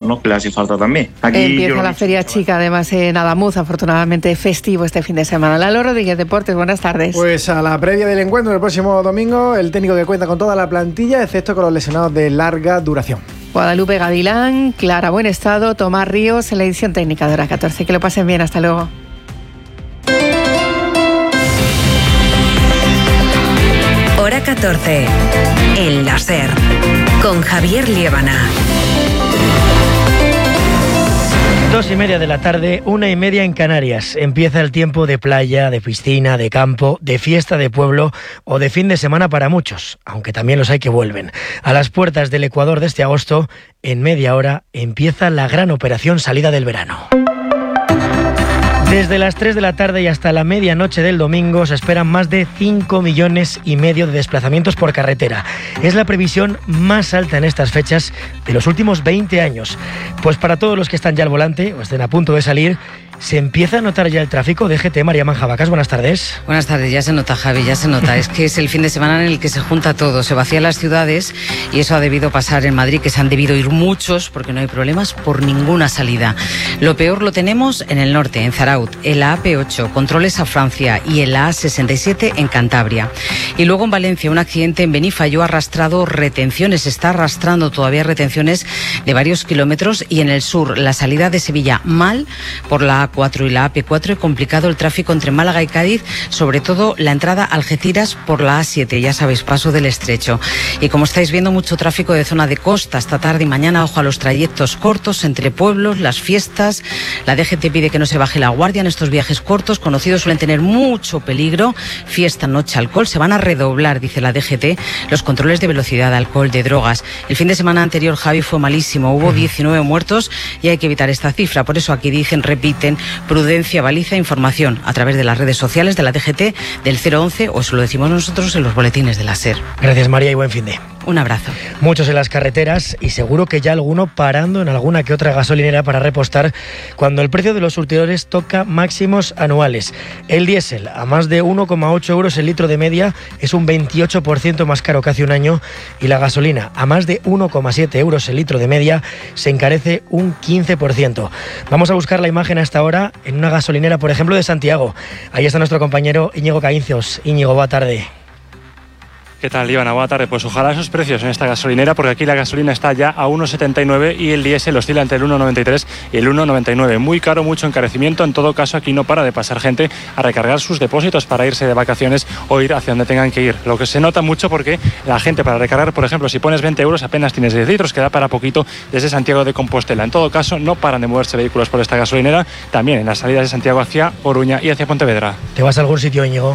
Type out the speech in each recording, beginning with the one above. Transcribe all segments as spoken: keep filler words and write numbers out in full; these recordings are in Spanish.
entornos que le hace falta también. Aquí empieza la Feria Chica, además en Adamuz, afortunadamente festivo este fin de semana. Lalo Rodríguez, Deportes, buenas tardes. Pues a la previa del encuentro del próximo domingo, el técnico que cuenta con toda la plantilla, excepto con los lesionados de larga duración. Guadalupe Gavilán, Clara Buen Estado, Tomás Ríos en la edición técnica de Hora catorce. Que lo pasen bien, hasta luego. Hora catorce, en la SER, con Javier Liébana. Dos y media de la tarde, una y media en Canarias. Empieza el tiempo de playa, de piscina, de campo, de fiesta de pueblo o de fin de semana para muchos, aunque también los hay que vuelven. A las puertas del Ecuador de este agosto, en media hora, empieza la gran operación salida del verano. Desde las tres de la tarde y hasta la medianoche del domingo se esperan más de cinco millones y medio de desplazamientos por carretera. Es la previsión más alta en estas fechas de los últimos veinte años. Pues para todos los que están ya al volante o estén a punto de salir, se empieza a notar ya el tráfico. D G T, María Manjabacas, buenas tardes. Buenas tardes, ya se nota, Javi, ya se nota. Es que es el fin de semana en el que se junta todo, se vacían las ciudades y eso ha debido pasar en Madrid, que se han debido ir muchos porque no hay problemas por ninguna salida. Lo peor lo tenemos en el norte, en Zaraut, en la A P ocho, controles a Francia y en la A sesenta y siete en Cantabria. Y luego en Valencia, un accidente en Benifayó ha arrastrado retenciones, está arrastrando todavía retenciones de varios kilómetros, y en el sur, la salida de Sevilla mal por la A cuatro y la A P cuatro, he complicado el tráfico entre Málaga y Cádiz, sobre todo la entrada a Algeciras por la A siete, ya sabéis, paso del Estrecho. Y como estáis viendo, mucho tráfico de zona de costa esta tarde y mañana. Ojo a los trayectos cortos entre pueblos, las fiestas. La D G T pide que no se baje la guardia en estos viajes cortos, conocidos suelen tener mucho peligro. Fiesta, noche, alcohol, se van a redoblar, dice la D G T, los controles de velocidad, alcohol, de drogas. El fin de semana anterior, Javi, fue malísimo, hubo diecinueve muertos y hay que evitar esta cifra. Por eso aquí dicen, repiten, prudencia, baliza, información a través de las redes sociales de la D G T, del cero once, o eso lo decimos nosotros en los boletines de la SER. Gracias, María, y buen fin de. Un abrazo. Muchos en las carreteras y seguro que ya alguno parando en alguna que otra gasolinera para repostar cuando el precio de los surtidores toca máximos anuales. El diésel a más de uno coma ocho euros el litro de media es un veintiocho por ciento más caro que hace un año, y la gasolina a más de uno coma siete euros el litro de media se encarece un quince por ciento. Vamos a buscar la imagen a esta hora en una gasolinera, por ejemplo, de Santiago. Ahí está nuestro compañero Íñigo Caíncios. Íñigo, buena tarde. ¿Qué tal, Ivana? Buena tarde. Pues ojalá esos precios en esta gasolinera, porque aquí la gasolina está ya a uno setenta y nueve y el diésel oscila entre el uno noventa y tres y el uno noventa y nueve. Muy caro, mucho encarecimiento. En todo caso, aquí no para de pasar gente a recargar sus depósitos para irse de vacaciones o ir hacia donde tengan que ir. Lo que se nota mucho porque la gente para recargar, por ejemplo, si pones veinte euros apenas tienes diez litros, que da para poquito desde Santiago de Compostela. En todo caso, no paran de moverse vehículos por esta gasolinera, también en las salidas de Santiago hacia Coruña y hacia Pontevedra. ¿Te vas a algún sitio, Íñigo?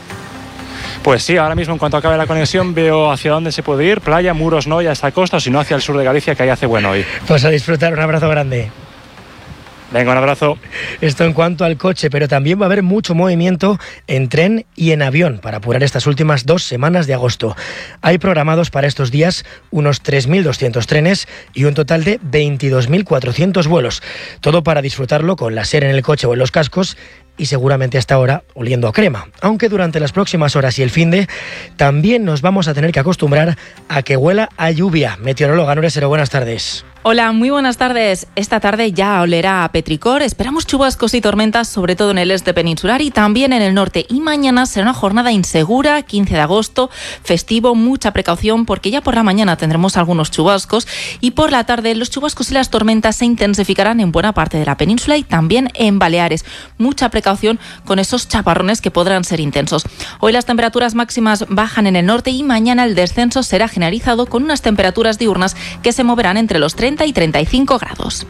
Pues sí, ahora mismo en cuanto acabe la conexión veo hacia dónde se puede ir. Playa, Muros no, y hasta costa, o si no hacia el sur de Galicia, que ahí hace bueno hoy. Pues a disfrutar, un abrazo grande. Venga, un abrazo. Esto en cuanto al coche, pero también va a haber mucho movimiento en tren y en avión para apurar estas últimas dos semanas de agosto. Hay programados para estos días unos tres mil doscientos trenes y un total de veintidós mil cuatrocientos vuelos. Todo para disfrutarlo con la SER en el coche o en los cascos, y seguramente hasta ahora oliendo a crema. Aunque durante las próximas horas y el finde también nos vamos a tener que acostumbrar a que huela a lluvia. Meteoróloga Nuria Sero, buenas tardes. Hola, muy buenas tardes. Esta tarde ya olerá a petricor. Esperamos chubascos y tormentas, sobre todo en el este peninsular y también en el norte. Y mañana será una jornada insegura, quince de agosto, festivo, mucha precaución porque ya por la mañana tendremos algunos chubascos y por la tarde los chubascos y las tormentas se intensificarán en buena parte de la península y también en Baleares. Mucha precaución con esos chaparrones que podrán ser intensos. Hoy las temperaturas máximas bajan en el norte y mañana el descenso será generalizado con unas temperaturas diurnas que se moverán entre los treinta y treinta y cinco grados.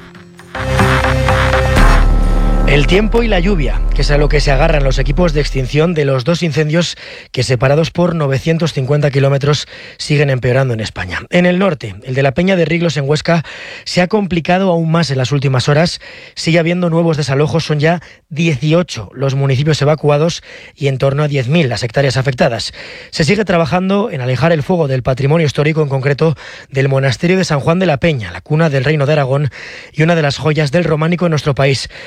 El tiempo y la lluvia, que es a lo que se agarran los equipos de extinción de los dos incendios que, separados por novecientos cincuenta kilómetros, siguen empeorando en España. En el norte, el de la Peña de Riglos en Huesca se ha complicado aún más en las últimas horas. Sigue habiendo nuevos desalojos, son ya dieciocho los municipios evacuados y en torno a diez mil las hectáreas afectadas. Se sigue trabajando en alejar el fuego del patrimonio histórico, en concreto del monasterio de San Juan de la Peña, la cuna del Reino de Aragón y una de las joyas del románico en nuestro país. Radio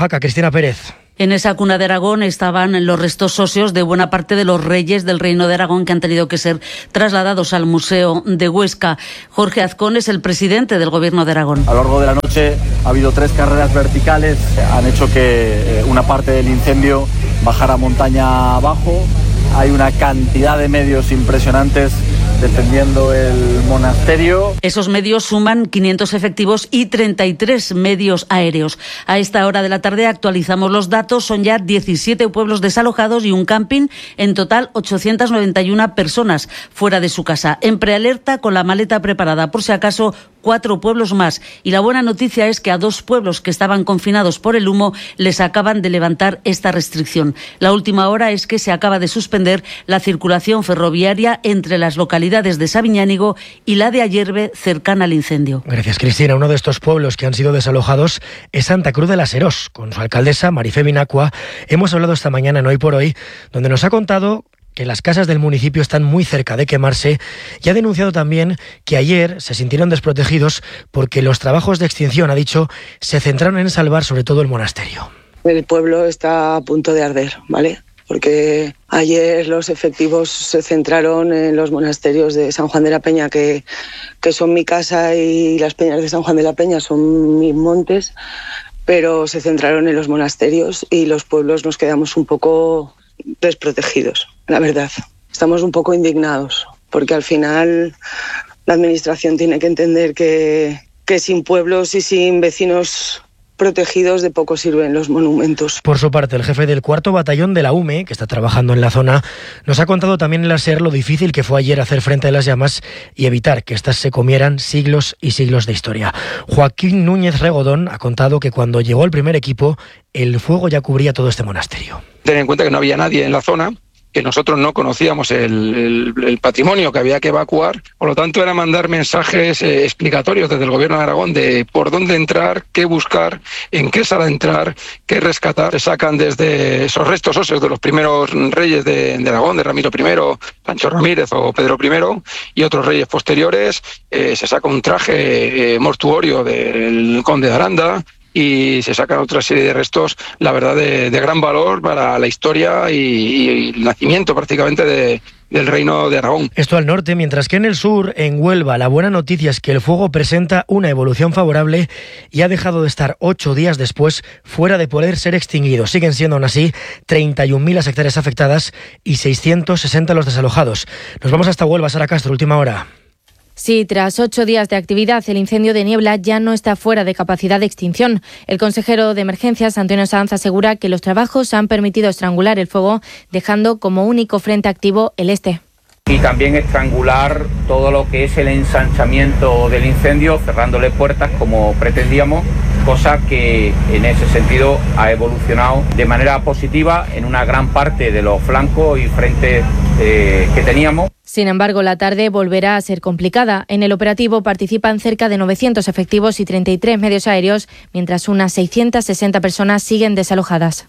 Jaca, Cristina Pérez. En esa cuna de Aragón estaban los restos óseos de buena parte de los reyes del Reino de Aragón que han tenido que ser trasladados al Museo de Huesca. Jorge Azcón es el presidente del Gobierno de Aragón. A lo largo de la noche ha habido tres carreras verticales, han hecho que una parte del incendio bajara montaña abajo. Hay una cantidad de medios impresionantes defendiendo el monasterio. Esos medios suman quinientos efectivos y treinta y tres medios aéreos. A esta hora de la tarde actualizamos los datos. Son ya diecisiete pueblos desalojados y un camping. En total, ochocientas noventa y una personas fuera de su casa. En prealerta, con la maleta preparada por si acaso, cuatro pueblos más. Y la buena noticia es que a dos pueblos que estaban confinados por el humo les acaban de levantar esta restricción. La última hora es que se acaba de suspender la circulación ferroviaria entre las localidades de Sabiñánigo y la de Ayerbe, cercana al incendio. Gracias, Cristina. Uno de estos pueblos que han sido desalojados es Santa Cruz de la Serós. Con su alcaldesa, Marifé Binacua, hemos hablado esta mañana en Hoy por Hoy, donde nos ha contado que las casas del municipio están muy cerca de quemarse y ha denunciado también que ayer se sintieron desprotegidos porque los trabajos de extinción, ha dicho, se centraron en salvar sobre todo el monasterio. El pueblo está a punto de arder, ¿vale? Porque ayer los efectivos se centraron en los monasterios de San Juan de la Peña, que, que son mi casa, y las peñas de San Juan de la Peña son mis montes, pero se centraron en los monasterios y los pueblos nos quedamos un poco desprotegidos, la verdad. Estamos un poco indignados, porque al final la administración tiene que entender que, que sin pueblos y sin vecinos protegidos de poco sirven los monumentos. Por su parte, el jefe del cuarto batallón de la U M E, que está trabajando en la zona, nos ha contado también en la SER lo difícil que fue ayer hacer frente a las llamas y evitar que éstas se comieran siglos y siglos de historia. Joaquín Núñez Regodón ha contado que cuando llegó el primer equipo, el fuego ya cubría todo este monasterio. Ten en cuenta que no había nadie en la zona, que nosotros no conocíamos el, el, el patrimonio que había que evacuar, por lo tanto era mandar mensajes eh, explicatorios desde el Gobierno de Aragón de por dónde entrar, qué buscar, en qué sala entrar, qué rescatar. Se sacan desde esos restos óseos de los primeros reyes de, de Aragón, de Ramiro primero, Sancho Ramírez o Pedro primero, y otros reyes posteriores. Eh, se saca un traje eh, mortuorio del conde de Aranda, y se sacan otra serie de restos, la verdad, de, de gran valor para la historia y, y el nacimiento prácticamente de, del Reino de Aragón. Esto al norte, mientras que en el sur, en Huelva, la buena noticia es que el fuego presenta una evolución favorable y ha dejado de estar ocho días después fuera de poder ser extinguido. Siguen siendo aún así treinta y un mil las hectáreas afectadas y seiscientos sesenta los desalojados. Nos vamos hasta Huelva, Sara Castro, última hora. Sí, tras ocho días de actividad, el incendio de Niebla ya no está fuera de capacidad de extinción. El consejero de Emergencias, Antonio Sanz, asegura que los trabajos han permitido estrangular el fuego, dejando como único frente activo el este. Y también estrangular todo lo que es el ensanchamiento del incendio, cerrándole puertas como pretendíamos, cosa que en ese sentido ha evolucionado de manera positiva en una gran parte de los flancos y frentes eh, que teníamos. Sin embargo, la tarde volverá a ser complicada. En el operativo participan cerca de novecientos efectivos y treinta y tres medios aéreos, mientras unas seiscientas sesenta personas siguen desalojadas.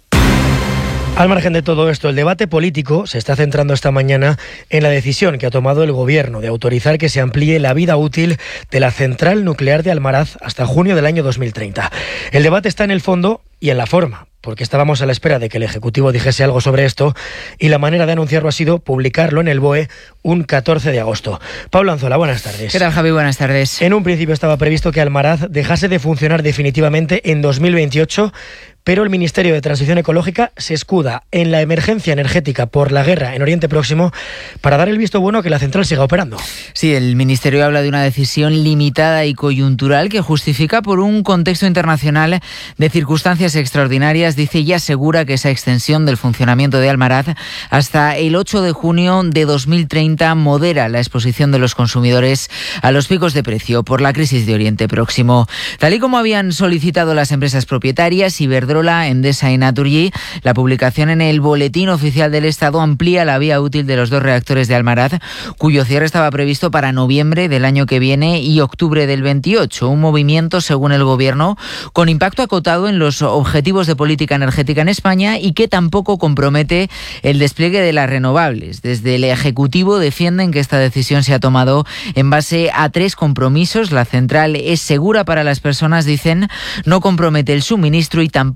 Al margen de todo esto, el debate político se está centrando esta mañana en la decisión que ha tomado el Gobierno de autorizar que se amplíe la vida útil de la central nuclear de Almaraz hasta junio del año dos mil treinta. El debate está en el fondo y en la forma, porque estábamos a la espera de que el Ejecutivo dijese algo sobre esto y la manera de anunciarlo ha sido publicarlo en el B O E un catorce de agosto. Pablo Anzola, buenas tardes. ¿Qué tal, Javi? Buenas tardes. En un principio estaba previsto que Almaraz dejase de funcionar definitivamente en dos mil veintiocho, pero el Ministerio de Transición Ecológica se escuda en la emergencia energética por la guerra en Oriente Próximo para dar el visto bueno a que la central siga operando. Sí, el Ministerio habla de una decisión limitada y coyuntural que justifica por un contexto internacional de circunstancias extraordinarias, dice, y asegura que esa extensión del funcionamiento de Almaraz hasta el ocho de junio de dos mil treinta modera la exposición de los consumidores a los picos de precio por la crisis de Oriente Próximo. Tal y como habían solicitado las empresas propietarias, Iberdrola, Endesa y Naturgy, la publicación en el Boletín Oficial del Estado amplía la vía útil de los dos reactores de Almaraz, cuyo cierre estaba previsto para noviembre del año que viene y octubre del veintiocho. Un movimiento, según el Gobierno, con impacto acotado en los objetivos de política energética en España y que tampoco compromete el despliegue de las renovables. Desde el Ejecutivo defienden que esta decisión se ha tomado en base a tres compromisos. La central es segura para las personas, dicen, no compromete el suministro y tampoco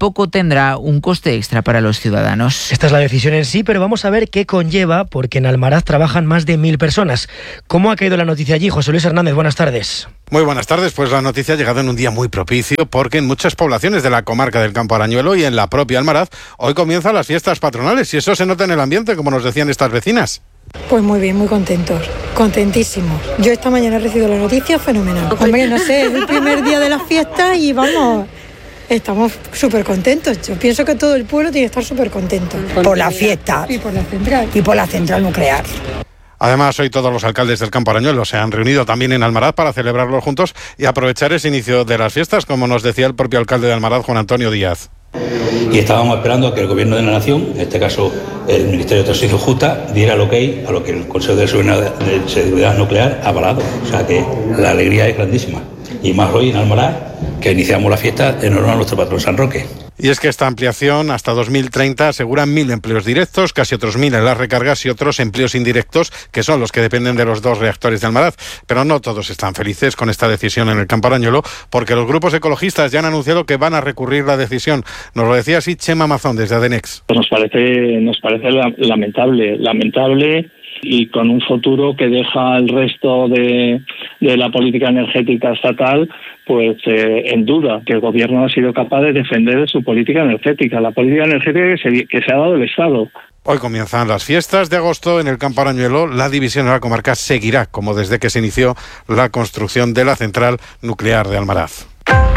tampoco tendrá un coste extra para los ciudadanos. Esta es la decisión en sí, pero vamos a ver qué conlleva, porque en Almaraz trabajan más de mil personas. ¿Cómo ha caído la noticia allí? José Luis Hernández, buenas tardes. Muy buenas tardes, pues la noticia ha llegado en un día muy propicio porque en muchas poblaciones de la comarca del Campo Arañuelo y en la propia Almaraz hoy comienzan las fiestas patronales y eso se nota en el ambiente, como nos decían estas vecinas. Pues muy bien, muy contentos, contentísimos. Yo esta mañana he recibido la noticia fenomenal. Hombre, no sé, es el primer día de las fiestas y vamos, estamos súper contentos. Yo pienso que todo el pueblo tiene que estar súper contento. Por la fiesta. Y por la central. Y por la central nuclear. Además, hoy todos los alcaldes del Campo Arañuelo se han reunido también en Almaraz para celebrarlo juntos y aprovechar ese inicio de las fiestas, como nos decía el propio alcalde de Almaraz, Juan Antonio Díaz. Y estábamos esperando a que el Gobierno de la Nación, en este caso el Ministerio de Transición Justa, diera el ok a lo que el Consejo de Seguridad, de Seguridad Nuclear ha avalado. O sea que la alegría es grandísima. Y más hoy en Almaraz, que iniciamos la fiesta en honor a nuestro patrón San Roque. Y es que esta ampliación hasta dos mil treinta asegura mil empleos directos, casi otros mil en las recargas y otros empleos indirectos, que son los que dependen de los dos reactores de Almaraz. Pero no todos están felices con esta decisión en el Campo Arañuelo, porque los grupos ecologistas ya han anunciado que van a recurrir la decisión. Nos lo decía así Chema Mazón desde Adenex. Pues nos parece, nos parece lamentable, lamentable y con un futuro que deja el resto de, de la política energética estatal pues eh, en duda, que el gobierno ha sido capaz de defender su política energética, la política energética que se, que se ha dado el Estado. Hoy comienzan las fiestas de agosto en el Campo Arañuelo. La división de la comarca seguirá, como desde que se inició la construcción de la central nuclear de Almaraz.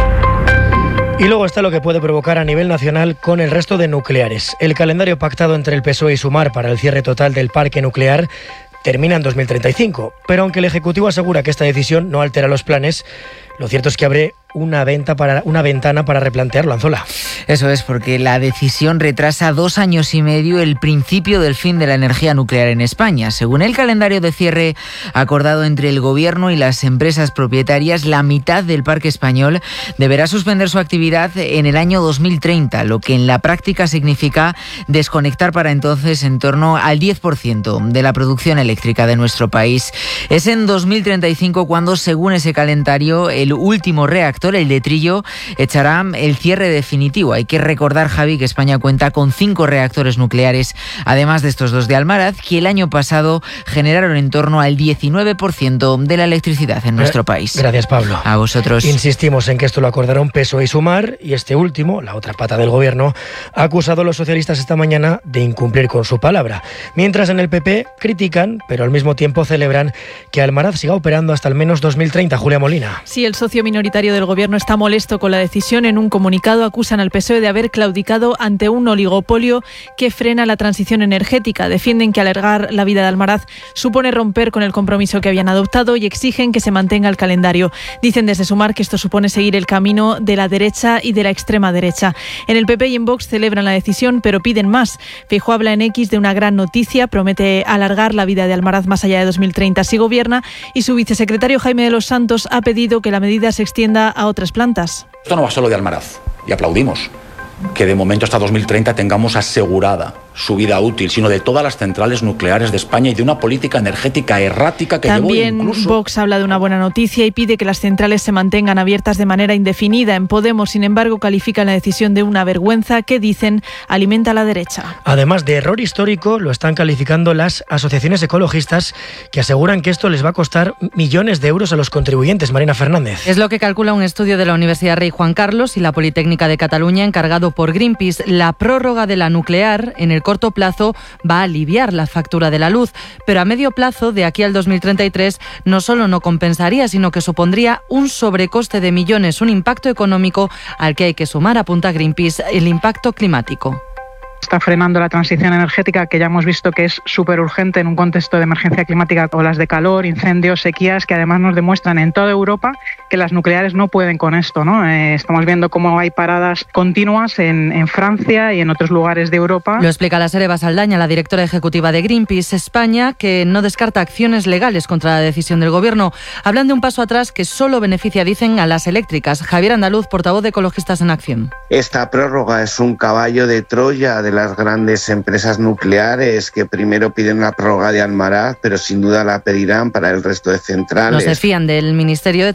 Y luego está lo que puede provocar a nivel nacional con el resto de nucleares. El calendario pactado entre el P S O E y Sumar para el cierre total del parque nuclear termina en dos mil treinta y cinco, pero aunque el Ejecutivo asegura que esta decisión no altera los planes, lo cierto es que abre una, venta para, una ventana para replantearlo, Anzola. Eso es, porque la decisión retrasa dos años y medio el principio del fin de la energía nuclear en España. Según el calendario de cierre acordado entre el Gobierno y las empresas propietarias, la mitad del parque español deberá suspender su actividad en el año dos mil treinta, lo que en la práctica significa desconectar para entonces en torno al diez por ciento de la producción eléctrica de nuestro país. Es en dos mil treinta y cinco cuando, según ese calendario, el último reactor, el de Trillo, echará el cierre definitivo. Hay que recordar, Javi, que España cuenta con cinco reactores nucleares, además de estos dos de Almaraz, que el año pasado generaron en torno al diecinueve por ciento de la electricidad en nuestro país. Gracias, Pablo. A vosotros. Insistimos en que esto lo acordaron P S O E y Sumar, y este último, la otra pata del Gobierno, ha acusado a los socialistas esta mañana de incumplir con su palabra. Mientras en el P P critican, pero al mismo tiempo celebran que Almaraz siga operando hasta al menos dos mil treinta. Julia Molina. Sí, el socio minoritario del Gobierno está molesto con la decisión. En un comunicado acusan al P S O E de haber claudicado ante un oligopolio que frena la transición energética. Defienden que alargar la vida de Almaraz supone romper con el compromiso que habían adoptado y exigen que se mantenga el calendario. Dicen desde Sumar que esto supone seguir el camino de la derecha y de la extrema derecha. En el P P y en Vox celebran la decisión, pero piden más. Feijóo habla en X de una gran noticia, promete alargar la vida de Almaraz más allá de dos mil treinta si gobierna, y su vicesecretario Jaime de los Santos ha pedido que la medida se extienda a otras plantas. Esto no va solo de Almaraz, y aplaudimos que de momento hasta dos mil treinta tengamos asegurada su vida útil, sino de todas las centrales nucleares de España y de una política energética errática que También llevó incluso... Vox habla de una buena noticia y pide que las centrales se mantengan abiertas de manera indefinida. En Podemos, sin embargo, califican la decisión de una vergüenza que, dicen, alimenta a la derecha. Además de error histórico, lo están calificando las asociaciones ecologistas, que aseguran que esto les va a costar millones de euros a los contribuyentes. Marina Fernández. Es lo que calcula un estudio de la Universidad Rey Juan Carlos y la Politécnica de Cataluña, encargado por Greenpeace. La prórroga de la nuclear en el corto plazo va a aliviar la factura de la luz, pero a medio plazo, de aquí al dos mil treinta y tres, no solo no compensaría, sino que supondría un sobrecoste de millones, un impacto económico al que hay que sumar, apunta Greenpeace, el impacto climático. Está frenando la transición energética, que ya hemos visto que es súper urgente en un contexto de emergencia climática, olas de calor, incendios, sequías, que además nos demuestran en toda Europa que las nucleares no pueden con esto, ¿no? Eh, estamos viendo cómo hay paradas continuas en, en Francia y en otros lugares de Europa. Lo explica la Sereva Saldaña, la directora ejecutiva de Greenpeace España, que no descarta acciones legales contra la decisión del Gobierno. Hablan de un paso atrás que solo beneficia, dicen, a las eléctricas. Javier Andaluz, portavoz de Ecologistas en Acción. Esta prórroga es un caballo de Troya de las grandes empresas nucleares, que primero piden la prórroga de Almaraz, pero sin duda la pedirán para el resto de centrales. No se fían del Ministerio de Transición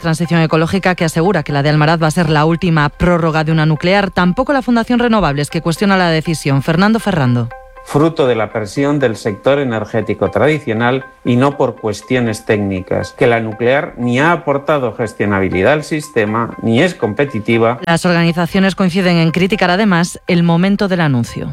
Ecológica, que asegura que la de Almaraz va a ser la última prórroga de una nuclear. Tampoco la Fundación Renovables, que cuestiona la decisión. Fernando Ferrando. Fruto de la presión del sector energético tradicional y no por cuestiones técnicas, que la nuclear ni ha aportado gestionabilidad al sistema ni es competitiva. Las organizaciones coinciden en criticar además el momento del anuncio.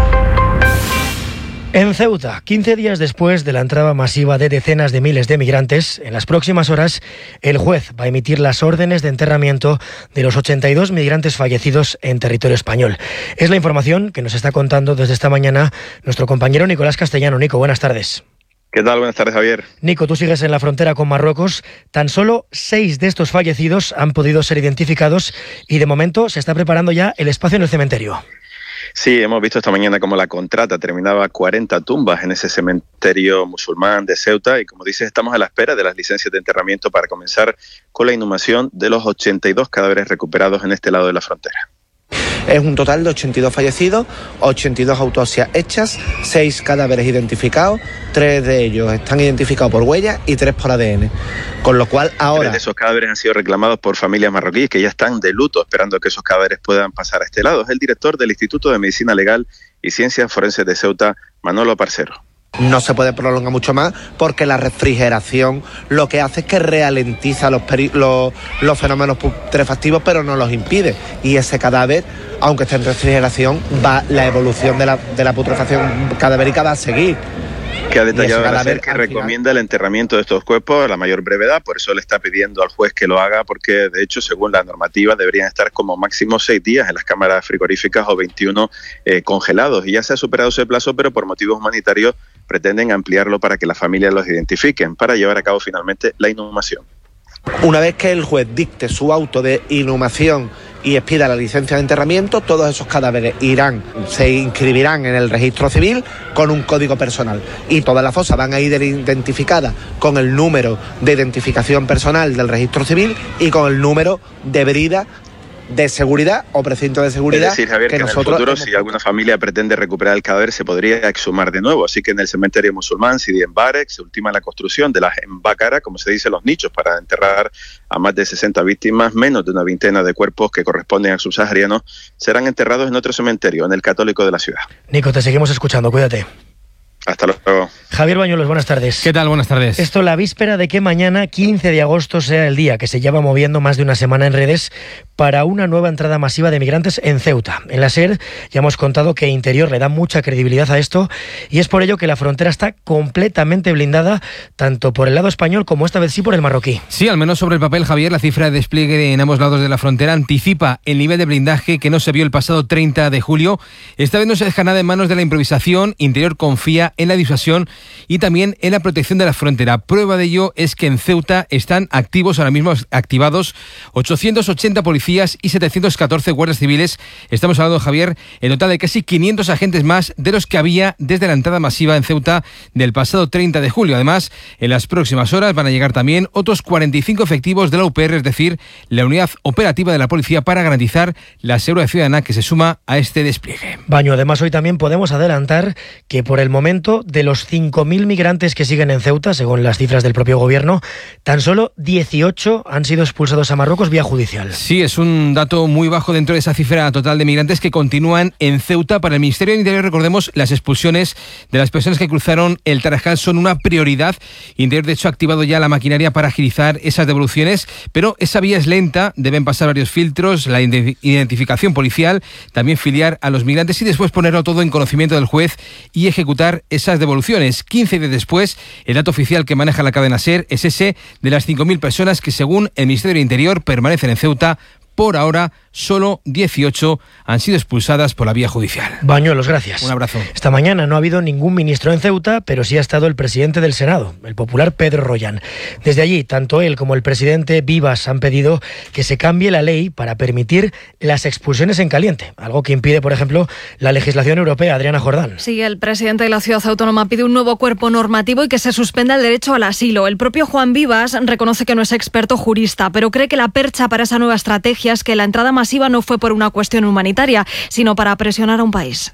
En Ceuta, quince días después de la entrada masiva de decenas de miles de migrantes, en las próximas horas el juez va a emitir las órdenes de enterramiento de los ochenta y dos migrantes fallecidos en territorio español. Es la información que nos está contando desde esta mañana nuestro compañero Nicolás Castellano. Nico, buenas tardes. ¿Qué tal? Buenas tardes, Javier. Nico, tú sigues en la frontera con Marruecos. Tan solo seis de estos fallecidos han podido ser identificados y de momento se está preparando ya el espacio en el cementerio. Sí, hemos visto esta mañana cómo la contrata terminaba cuarenta tumbas en ese cementerio musulmán de Ceuta y, como dices, estamos a la espera de las licencias de enterramiento para comenzar con la inhumación de los ochenta y dos cadáveres recuperados en este lado de la frontera. Es un total de ochenta y dos fallecidos, ochenta y dos autopsias hechas, seis cadáveres identificados, tres de ellos están identificados por huellas y tres por A D N. Con lo cual ahora... Tres de esos cadáveres han sido reclamados por familias marroquíes que ya están de luto esperando que esos cadáveres puedan pasar a este lado. Es el director del Instituto de Medicina Legal y Ciencias Forenses de Ceuta, Manolo Parcero. No se puede prolongar mucho más porque la refrigeración lo que hace es que ralentiza los, peri- los, los fenómenos putrefactivos, pero no los impide. Y ese cadáver, aunque esté en refrigeración, va la evolución de la, de la putrefacción cadavérica va a seguir. Que ha detallado el hacer que recomienda el enterramiento de estos cuerpos a la mayor brevedad, por eso le está pidiendo al juez que lo haga, porque de hecho, según la normativa, deberían estar como máximo seis días en las cámaras frigoríficas o veintiuno eh, congelados. Y ya se ha superado ese plazo, pero por motivos humanitarios pretenden ampliarlo para que las familias los identifiquen, para llevar a cabo finalmente la inhumación. Una vez que el juez dicte su auto de inhumación y expida la licencia de enterramiento, todos esos cadáveres irán, se inscribirán en el registro civil con un código personal y todas las fosas van a ir identificadas con el número de identificación personal del registro civil y con el número de brida de seguridad o precinto de seguridad. Es decir, Javier, que, que en el futuro, hemos... si alguna familia pretende recuperar el cadáver, se podría exhumar de nuevo. Así que en el cementerio musulmán Sidi Mbarek se ultima la construcción de las embácaras, como se dice, los nichos, para enterrar a más de sesenta víctimas. Menos de una veintena de cuerpos que corresponden a subsaharianos serán enterrados en otro cementerio, en el Católico de la ciudad. Nico, te seguimos escuchando, cuídate. Hasta luego. Javier Bañuelos, buenas tardes. ¿Qué tal? Buenas tardes. Esto la víspera de que mañana, quince de agosto, sea el día que se lleva moviendo más de una semana en redes para una nueva entrada masiva de migrantes en Ceuta. En la SER ya hemos contado que Interior le da mucha credibilidad a esto y es por ello que la frontera está completamente blindada, tanto por el lado español como esta vez sí por el marroquí. Sí, al menos sobre el papel, Javier, la cifra de despliegue en ambos lados de la frontera anticipa el nivel de blindaje que no se vio el pasado treinta de julio. Esta vez no se deja nada en manos de la improvisación. Interior confía en la disuasión y también en la protección de la frontera. Prueba de ello es que en Ceuta están activos, ahora mismo activados, ochocientos ochenta policías y setecientos catorce guardias civiles. Estamos hablando, Javier, en total de casi quinientos agentes más de los que había desde la entrada masiva en Ceuta del pasado treinta de julio. Además, en las próximas horas van a llegar también otros cuarenta y cinco efectivos de la U P R, es decir, la unidad operativa de la policía, para garantizar la seguridad ciudadana que se suma a este despliegue. Baño, además hoy también podemos adelantar que por el momento, de los cinco mil migrantes que siguen en Ceuta, según las cifras del propio gobierno, tan solo dieciocho han sido expulsados a Marruecos vía judicial. Sí, es un dato muy bajo dentro de esa cifra total de migrantes que continúan en Ceuta. Para el Ministerio del Interior, recordemos, las expulsiones de las personas que cruzaron el Tarajal son una prioridad. Interior, de hecho, ha activado ya la maquinaria para agilizar esas devoluciones, pero esa vía es lenta, deben pasar varios filtros, la identificación policial, también filiar a los migrantes y después ponerlo todo en conocimiento del juez y ejecutar esas devoluciones. quince días después, el dato oficial que maneja la cadena SER es ese de las cinco mil personas que, según el Ministerio del Interior, permanecen en Ceuta. Por ahora, solo dieciocho han sido expulsadas por la vía judicial. Bañuelos, gracias. Un abrazo. Esta mañana no ha habido ningún ministro en Ceuta, pero sí ha estado el presidente del Senado, el popular Pedro Rollán. Desde allí, tanto él como el presidente Vivas han pedido que se cambie la ley para permitir las expulsiones en caliente, algo que impide, por ejemplo, la legislación europea. Adriana Jordán. Sí, el presidente de la ciudad autónoma pide un nuevo cuerpo normativo y que se suspenda el derecho al asilo. El propio Juan Vivas reconoce que no es experto jurista, pero cree que la percha para esa nueva estrategia es que la entrada masiva no fue por una cuestión humanitaria, sino para presionar a un país.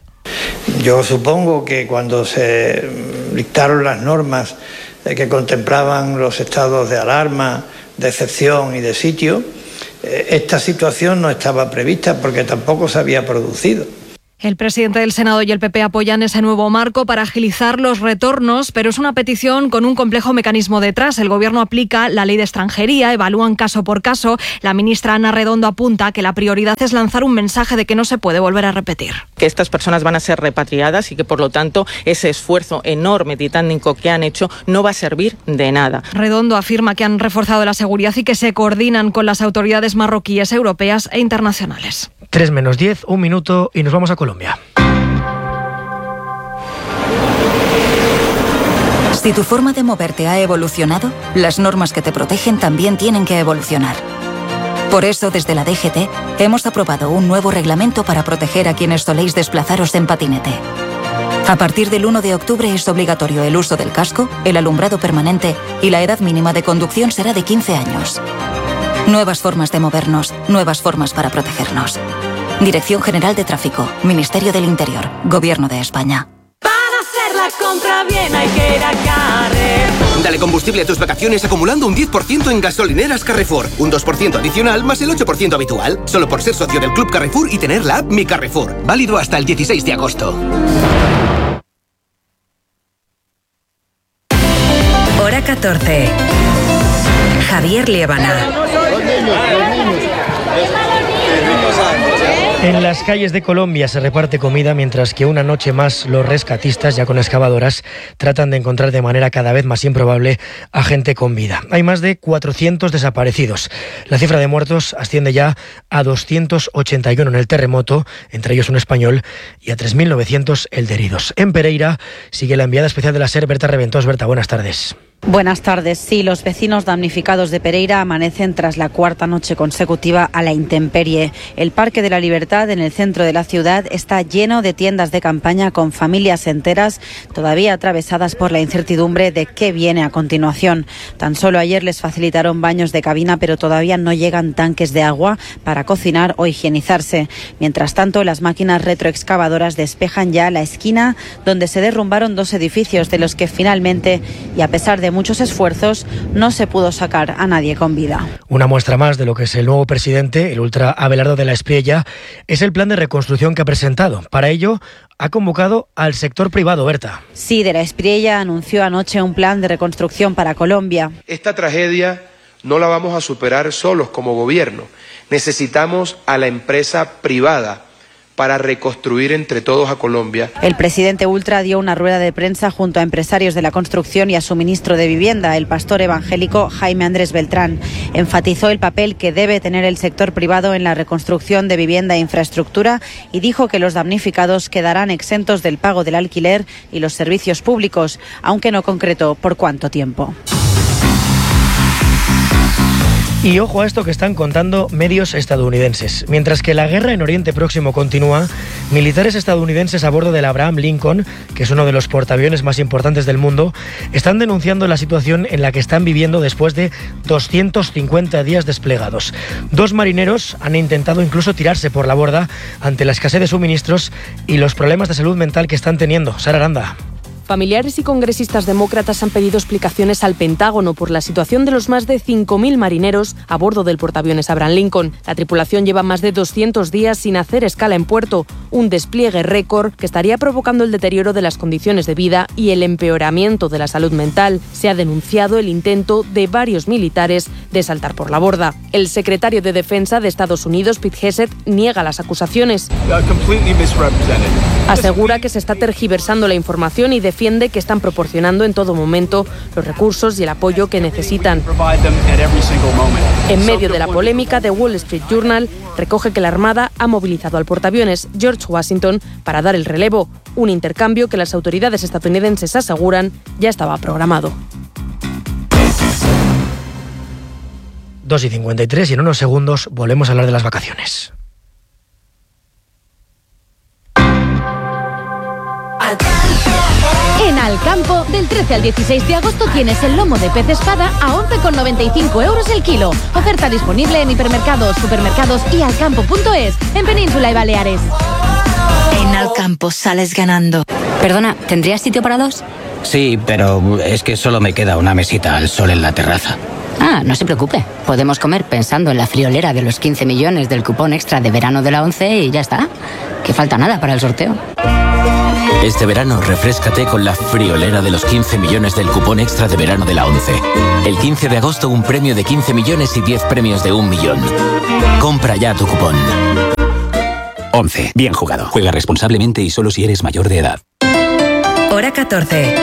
Yo supongo que cuando se dictaron las normas que contemplaban los estados de alarma de excepción y de sitio, eh, esta situación no estaba prevista porque tampoco se había producido. El presidente del Senado y el P P apoyan ese nuevo marco para agilizar los retornos, pero es una petición con un complejo mecanismo detrás. El Gobierno aplica la ley de extranjería, evalúan caso por caso. La ministra Ana Redondo apunta que la prioridad es lanzar un mensaje de que no se puede volver a repetir. Que estas personas van a ser repatriadas y que, por lo tanto, ese esfuerzo enorme, titánico que han hecho no va a servir de nada. Redondo afirma que han reforzado la seguridad y que se coordinan con las autoridades marroquíes, europeas e internacionales. tres menos diez, un minuto y nos vamos a Colombia. Si tu forma de moverte ha evolucionado, las normas que te protegen también tienen que evolucionar. Por eso, desde la D G T, hemos aprobado un nuevo reglamento para proteger a quienes soléis desplazaros en patinete. A partir del uno de octubre es obligatorio el uso del casco, el alumbrado permanente y la edad mínima de conducción será de quince años. Nuevas formas de movernos, nuevas formas para protegernos. Dirección General de Tráfico, Ministerio del Interior, Gobierno de España. Para hacer la compra bien hay que ir a Carrefour. Dale combustible a tus vacaciones acumulando un diez por ciento en gasolineras Carrefour. Un dos por ciento adicional más el ocho por ciento habitual. Solo por ser socio del Club Carrefour y tener la app Mi Carrefour. Válido hasta el dieciséis de agosto. Hora catorce. Javier Liébana. En las calles de Colombia se reparte comida mientras que una noche más los rescatistas, ya con excavadoras, tratan de encontrar de manera cada vez más improbable a gente con vida. Hay más de cuatrocientos desaparecidos. La cifra de muertos asciende ya a doscientos ochenta y uno en el terremoto, entre ellos un español, y a tres mil novecientos el de heridos. En Pereira sigue la enviada especial de la SER, Berta Reventós. Berta, buenas tardes. Buenas tardes. Sí, los vecinos damnificados de Pereira amanecen tras la cuarta noche consecutiva a la intemperie. El Parque de la Libertad, en el centro de la ciudad, está lleno de tiendas de campaña con familias enteras todavía atravesadas por la incertidumbre de qué viene a continuación. Tan solo ayer les facilitaron baños de cabina, pero todavía no llegan tanques de agua para cocinar o higienizarse. Mientras tanto, las máquinas retroexcavadoras despejan ya la esquina donde se derrumbaron dos edificios, de los que finalmente, y a pesar de muchos esfuerzos, no se pudo sacar a nadie con vida. Una muestra más de lo que es el nuevo presidente, el ultra Abelardo de la Espriella, es el plan de reconstrucción que ha presentado. Para ello, ha convocado al sector privado, Berta. Sí, de la Espriella anunció anoche un plan de reconstrucción para Colombia. Esta tragedia no la vamos a superar solos como gobierno. Necesitamos a la empresa privada para reconstruir entre todos a Colombia. El presidente ultra dio una rueda de prensa junto a empresarios de la construcción y a su ministro de Vivienda, el pastor evangélico Jaime Andrés Beltrán. Enfatizó el papel que debe tener el sector privado en la reconstrucción de vivienda e infraestructura y dijo que los damnificados quedarán exentos del pago del alquiler y los servicios públicos, aunque no concretó por cuánto tiempo. Y ojo a esto que están contando medios estadounidenses. Mientras que la guerra en Oriente Próximo continúa, militares estadounidenses a bordo del Abraham Lincoln, que es uno de los portaaviones más importantes del mundo, están denunciando la situación en la que están viviendo después de doscientos cincuenta días desplegados. Dos marineros han intentado incluso tirarse por la borda ante la escasez de suministros y los problemas de salud mental que están teniendo. Sara Aranda. Familiares y congresistas demócratas han pedido explicaciones al Pentágono por la situación de los más de cinco mil marineros a bordo del portaaviones Abraham Lincoln. La tripulación lleva más de doscientos días sin hacer escala en puerto, un despliegue récord que estaría provocando el deterioro de las condiciones de vida y el empeoramiento de la salud mental. Se ha denunciado el intento de varios militares de saltar por la borda. El secretario de Defensa de Estados Unidos, Pete Hegseth, niega las acusaciones. Asegura que se está tergiversando la información y defiende que están proporcionando en todo momento los recursos y el apoyo que necesitan. En medio de la polémica, The Wall Street Journal recoge que la Armada ha movilizado al portaaviones George Washington para dar el relevo, un intercambio que las autoridades estadounidenses aseguran ya estaba programado. dos y cincuenta y tres y en unos segundos volvemos a hablar de las vacaciones. En Alcampo, del trece al dieciséis de agosto tienes el lomo de pez espada a once con noventa y cinco euros el kilo. Oferta disponible en hipermercados, supermercados y alcampo punto es, en Península y Baleares. En Alcampo sales ganando. Perdona, ¿tendrías sitio para dos? Sí, pero es que solo me queda una mesita al sol en la terraza. Ah, no se preocupe. Podemos comer pensando en la friolera de los quince millones del cupón extra de verano de la ONCE y ya está. Que falta nada para el sorteo. Este verano refréscate con la friolera de los quince millones del cupón extra de verano de la ONCE. El quince de agosto un premio de quince millones y diez premios de un millón. Compra ya tu cupón. ONCE. Bien jugado. Juega responsablemente y solo si eres mayor de edad. Hora catorce.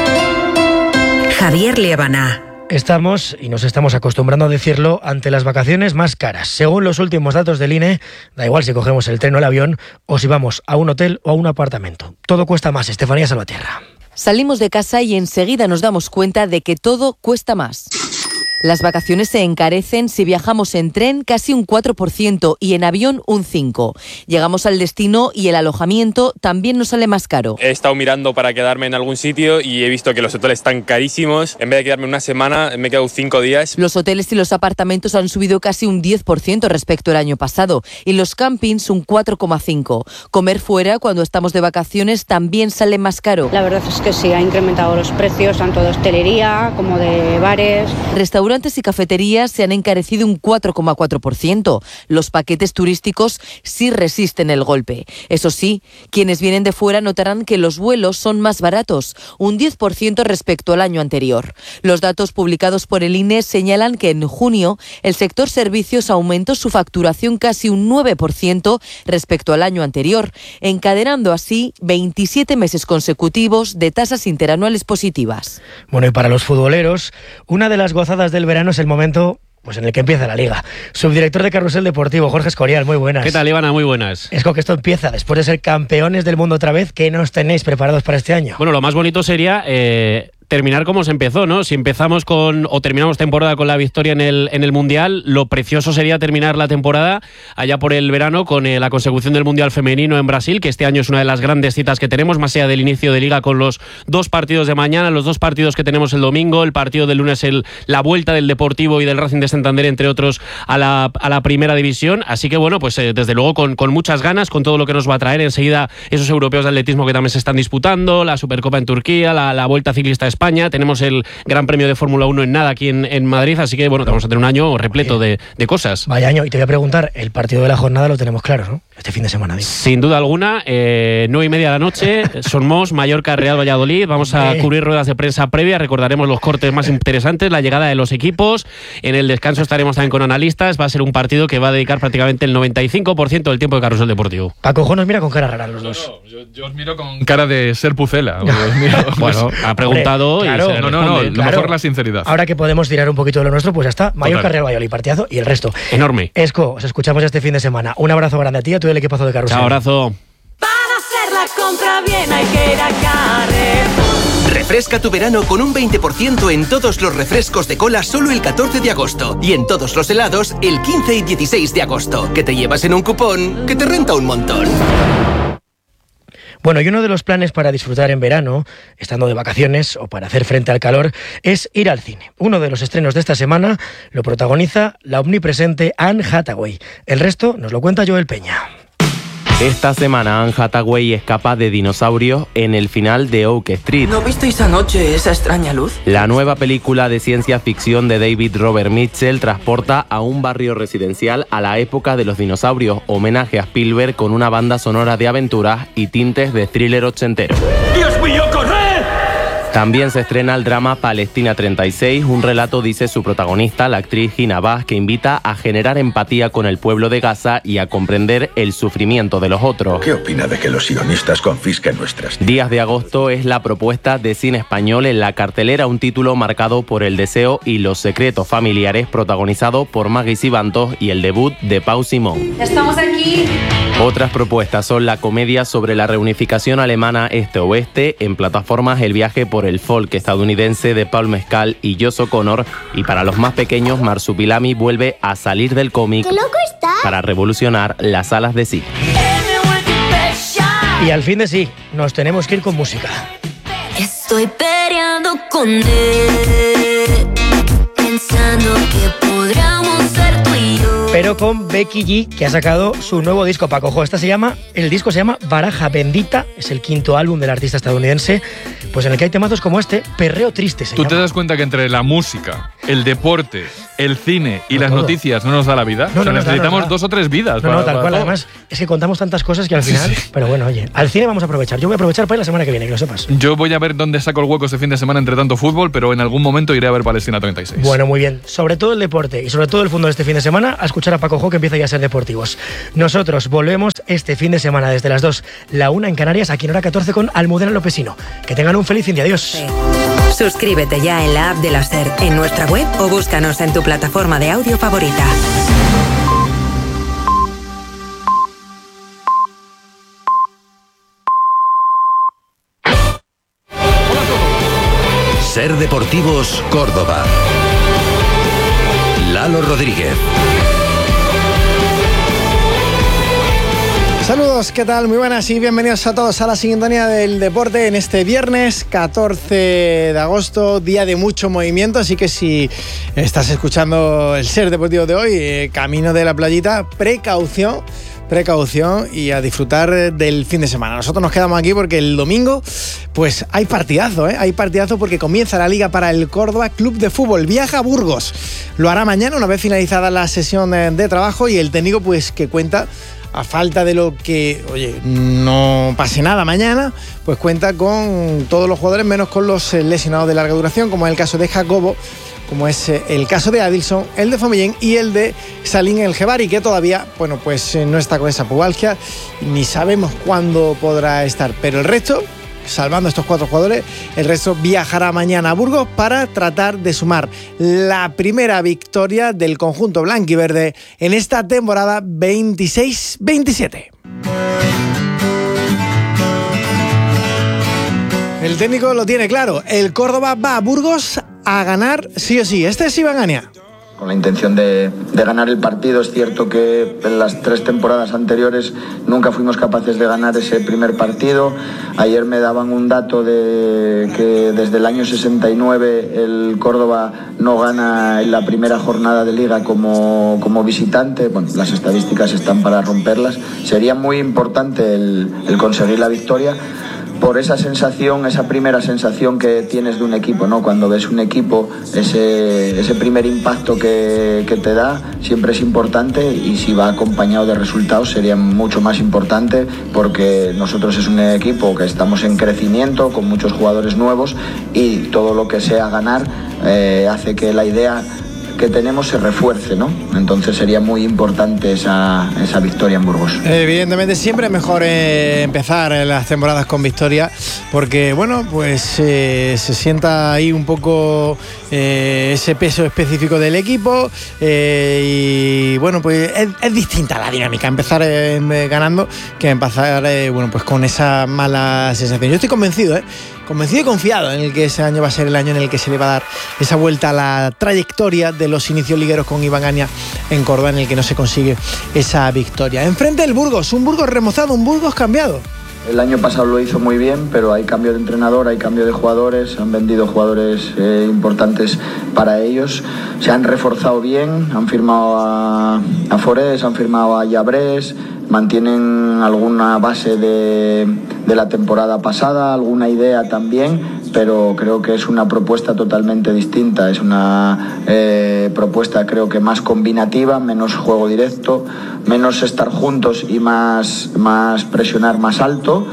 Javier Liébana. Estamos, y nos estamos acostumbrando a decirlo, ante las vacaciones más caras. Según los últimos datos del I N E, da igual si cogemos el tren o el avión, o si vamos a un hotel o a un apartamento. Todo cuesta más. Estefanía Salvatierra. Salimos de casa y enseguida nos damos cuenta de que todo cuesta más. Las vacaciones se encarecen si viajamos en tren casi un cuatro por ciento y en avión un cinco por ciento. Llegamos al destino y el alojamiento también nos sale más caro. He estado mirando para quedarme en algún sitio y he visto que los hoteles están carísimos. En vez de quedarme una semana, me he quedado cinco días. Los hoteles y los apartamentos han subido casi un diez por ciento respecto al año pasado y los campings un cuatro coma cinco por ciento. Comer fuera cuando estamos de vacaciones también sale más caro. La verdad es que sí, ha incrementado los precios tanto de hostelería como de bares. Restaurantes y cafeterías se han encarecido un cuatro coma cuatro por ciento. Los paquetes turísticos sí resisten el golpe. Eso sí, quienes vienen de fuera notarán que los vuelos son más baratos, un diez por ciento respecto al año anterior. Los datos publicados por el I N E señalan que en junio el sector servicios aumentó su facturación casi un nueve por ciento respecto al año anterior, encadenando así veintisiete meses consecutivos de tasas interanuales positivas. Bueno, y para los futboleros, una de las gozadas del verano es el momento pues en el que empieza la Liga. Subdirector de Carrusel Deportivo, Jorge Escorial, muy buenas. ¿Qué tal, Ivana? Muy buenas. Es con que esto empieza, después de ser campeones del mundo otra vez, ¿qué nos tenéis preparados para este año? Bueno, lo más bonito sería eh, terminar como se empezó, ¿no? Si empezamos con, o terminamos temporada con la victoria en el, en el Mundial, lo precioso sería terminar la temporada allá por el verano con eh, la consecución del Mundial Femenino en Brasil, que este año es una de las grandes citas que tenemos, más allá del inicio de Liga con los dos partidos de mañana, los dos partidos que tenemos el domingo, el partido del lunes, el, la vuelta del Deportivo y del Racing de Santander, entre otros, a la, a la primera división. Así que bueno, pues eh, desde luego con, con muchas ganas, con todo lo que nos va a traer enseguida esos europeos de atletismo que también se están disputando, la Supercopa en Turquía, la, la Vuelta Ciclista a España, tenemos el Gran Premio de Fórmula uno en nada aquí en, en Madrid, así que bueno, vamos a tener un año repleto de, de cosas. Vaya año, y te voy a preguntar, el partido de la jornada lo tenemos claro, ¿no? Este fin de semana. Digo. Sin duda alguna, eh, nueve y media de la noche, Somos, Mallorca, Real Valladolid, vamos a cubrir ruedas de prensa previa, recordaremos los cortes más interesantes, la llegada de los equipos, en el descanso estaremos también con analistas, va a ser un partido que va a dedicar prácticamente el noventa y cinco por ciento del tiempo de Carrusel Deportivo. Paco Jo nos mira con cara rara los dos. No, no, yo, yo os miro con cara de ser pucela. Bueno, ha preguntado. Hombre, claro, y se no, no, no, lo claro. mejor la sinceridad. Ahora que podemos tirar un poquito de lo nuestro, pues ya está. Mallorca, Real Valladolid, partidazo y el resto. Enorme. Esco, os escuchamos este fin de semana. Un abrazo grande a ti y a todo el equipazo de Carrusel. Chao, abrazo. Para hacer la compra bien hay que ir a Carrefour. Refresca tu verano con un veinte por ciento en todos los refrescos de cola solo el catorce de agosto y en todos los helados el quince y dieciséis de agosto, que te llevas en un cupón que te renta un montón. Bueno, y uno de los planes para disfrutar en verano, estando de vacaciones o para hacer frente al calor, es ir al cine. Uno de los estrenos de esta semana lo protagoniza la omnipresente Anne Hathaway. El resto nos lo cuenta Joel Peña. Esta semana Anne Hathaway escapa de dinosaurios en el final de Oak Street. ¿No visteis anoche esa extraña luz? La nueva película de ciencia ficción de David Robert Mitchell transporta a un barrio residencial a la época de los dinosaurios, homenaje a Spielberg con una banda sonora de aventuras y tintes de thriller ochentero. ¡Dios mío, corred! También se estrena el drama Palestina treinta y seis, un relato, dice su protagonista, la actriz Hina Abbas, que invita a generar empatía con el pueblo de Gaza y a comprender el sufrimiento de los otros. ¿Qué opina de que los sionistas confisquen nuestras tierras? Días de agosto es la propuesta de cine español en la cartelera, un título marcado por el deseo y los secretos familiares, protagonizado por Maggie Sibantos y el debut de Pau Simón. ¡Estamos aquí! Otras propuestas son la comedia sobre la reunificación alemana este-oeste, en plataformas El viaje por el folk estadounidense de Paul Mescal y Josh O'Connor, y para los más pequeños Marsupilami vuelve a salir del cómic para revolucionar las salas de cine. Y al fin de sí, nos tenemos que ir con música. Estoy peleando con él, pensando que podríamos ser tú y yo. pero con Becky G, que ha sacado su nuevo disco, Paco. Ojo, esta se llama, el disco se llama Baraja Bendita, es el quinto álbum del artista estadounidense, pues en el que hay temazos como este, Perreo Triste se ¿Tú llama. te das cuenta que entre la música, el deporte, el cine y no las todo. noticias no nos da la vida? No, o sea, no, necesitamos no, no, dos o tres vidas. No, para, no, tal para cual. todo. Además, es que contamos tantas cosas que al final... Sí, sí. Pero bueno, oye, al cine vamos a aprovechar. Yo voy a aprovechar para ir la semana que viene, que lo sepas. Yo voy a ver dónde saco el hueco este fin de semana entre tanto fútbol, pero en algún momento iré a ver Palestina treinta y seis. Bueno, muy bien. Sobre todo el deporte y sobre todo el fútbol este fin de semana, a escuchar a Paco Jo, que empieza ya a ser deportivos. Nosotros volvemos este fin de semana desde las dos, la una en Canarias, aquí en hora catorce con Almudena Lopesino. Que tengan un feliz fin de adiós. Sí. Suscríbete ya en la app de la SER, en nuestra web o búscanos en tu plataforma de audio favorita. SER Deportivos Córdoba. Lalo Rodríguez. Saludos, ¿qué tal? Muy buenas y bienvenidos a todos a la sintonía del deporte en este viernes catorce de agosto, día de mucho movimiento, así que si estás escuchando el SER Deportivo de hoy, eh, camino de la playita, precaución, precaución y a disfrutar del fin de semana. Nosotros nos quedamos aquí porque el domingo pues hay partidazo, ¿eh? Hay partidazo porque comienza la liga para el Córdoba Club de Fútbol, viaja a Burgos, lo hará mañana una vez finalizada la sesión de, de trabajo y el técnico pues que cuenta, a falta de lo que, oye, no pase nada mañana, pues cuenta con todos los jugadores menos con los lesionados de larga duración, como es el caso de Jacobo, como es el caso de Adilson, el de Fomillén y el de Salim El Jebari, que todavía, bueno, pues no está con esa pubalgia, ni sabemos cuándo podrá estar, pero el resto, salvando estos cuatro jugadores, el resto viajará mañana a Burgos para tratar de sumar la primera victoria del conjunto blanquiverde en esta temporada veintiséis veintisiete. El técnico lo tiene claro, el Córdoba va a Burgos a ganar sí o sí. Este es Iván Ania. Con la intención de, de ganar el partido. Es cierto que en las tres temporadas anteriores nunca fuimos capaces de ganar ese primer partido. Ayer me daban un dato de que desde el año sesenta y nueve el Córdoba no gana en la primera jornada de liga como, como visitante. Bueno, las estadísticas están para romperlas. Sería muy importante el, el conseguir la victoria, por esa sensación, esa primera sensación que tienes de un equipo, ¿no? Cuando ves un equipo, ese, ese primer impacto que, que te da siempre es importante, y si va acompañado de resultados sería mucho más importante, porque nosotros es un equipo que estamos en crecimiento, con muchos jugadores nuevos, y todo lo que sea ganar eh, hace que la idea que tenemos se refuerce, ¿no? Entonces sería muy importante esa, esa victoria en Burgos. Evidentemente siempre es mejor eh, empezar las temporadas con victoria, porque bueno, pues eh, se sienta ahí un poco eh, ese peso específico del equipo eh, y bueno, pues es, es distinta la dinámica empezar eh, ganando que empezar eh, bueno, pues con esa mala sensación. Yo estoy convencido, ¿eh? Convencido y confiado en el que ese año va a ser el año en el que se le va a dar esa vuelta a la trayectoria de los inicios ligueros con Iván Ania en Córdoba, en el que no se consigue esa victoria. Enfrente el Burgos, un Burgos remozado, un Burgos cambiado. El año pasado lo hizo muy bien, pero hay cambio de entrenador, hay cambio de jugadores, han vendido jugadores eh, importantes para ellos, se han reforzado bien, han firmado a, a Forés, han firmado a Llabrés, mantienen alguna base de, de la temporada pasada, alguna idea también, pero creo que es una propuesta totalmente distinta, es una eh, propuesta creo que más combinativa, menos juego directo, menos estar juntos y más, más presionar más alto,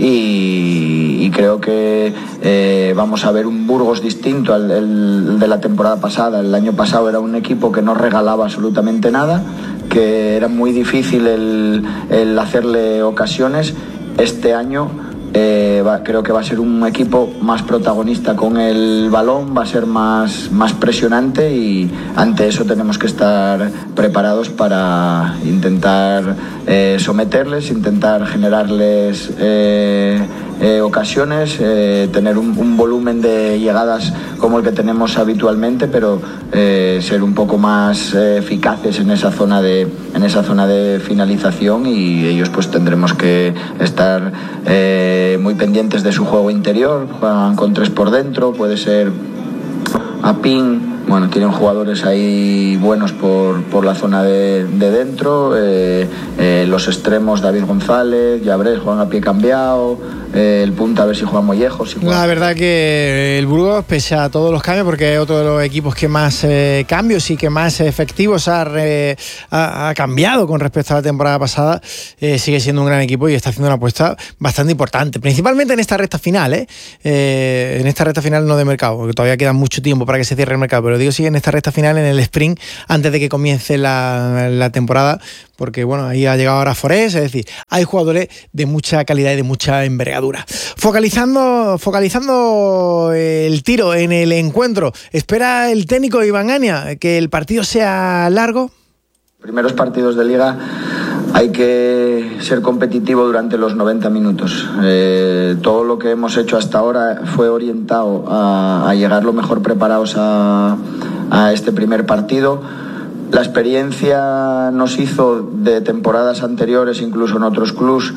y, y creo que eh, vamos a ver un Burgos distinto al el de la temporada pasada. El año pasado era un equipo que no regalaba absolutamente nada, que era muy difícil el, el hacerle ocasiones. Este año eh, va, creo que va a ser un equipo más protagonista con el balón, va a ser más, más presionante, y ante eso tenemos que estar preparados para intentar eh, someterles, intentar generarles eh, eh, ocasiones, eh, tener un, un volumen de llegadas como el que tenemos habitualmente, pero eh, ser un poco más eh, eficaces en esa zona de en esa zona de finalización, y ellos pues tendremos que estar eh, muy pendientes de su juego interior. Juegan con tres por dentro, puede ser Apín, bueno, tienen jugadores ahí buenos por, por la zona de, de dentro, eh, eh, los extremos David González, Llabrés juegan a pie cambiado, eh, el punta a ver si juega Mollejo. Si juega... La verdad que el Burgos, pese a todos los cambios, porque es otro de los equipos que más eh, cambios y que más efectivos ha, re, ha, ha cambiado con respecto a la temporada pasada, eh, sigue siendo un gran equipo y está haciendo una apuesta bastante importante, principalmente en esta recta final, ¿eh? Eh, en esta recta final no de mercado, porque todavía queda mucho tiempo para que se cierre el mercado, pero digo sí en esta recta final, en el sprint, antes de que comience la, la temporada, porque bueno, ahí ha llegado ahora Forés, es decir, hay jugadores de mucha calidad y de mucha envergadura. Focalizando, focalizando el tiro en el encuentro, ¿espera el técnico Iván Ania que el partido sea largo? Primeros partidos de Liga hay que ser competitivo durante los noventa minutos. Eh, todo lo que hemos hecho hasta ahora fue orientado a, a llegar lo mejor preparados a, a este primer partido. La experiencia nos hizo de temporadas anteriores, incluso en otros clubs,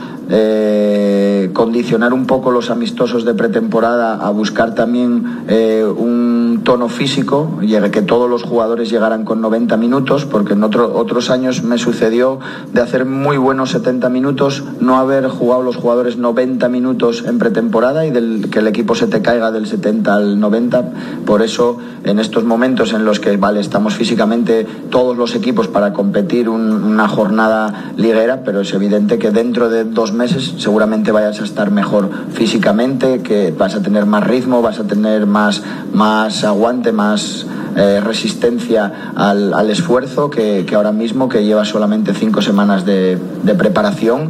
eh, condicionar un poco los amistosos de pretemporada a buscar también eh, un tono físico, que todos los jugadores llegaran con noventa minutos, porque en otro, otros años me sucedió de hacer muy buenos setenta minutos, no haber jugado los jugadores noventa minutos en pretemporada y del, que el equipo se te caiga del setenta al noventa. Por eso, en estos momentos en los que vale, estamos físicamente todos los equipos para competir un, una jornada liguera, pero es evidente que dentro de dos meses seguramente vayas a estar mejor físicamente, que vas a tener más ritmo, vas a tener más, más aguante, más eh, resistencia al, al esfuerzo que, que ahora mismo, que lleva solamente cinco semanas de, de preparación,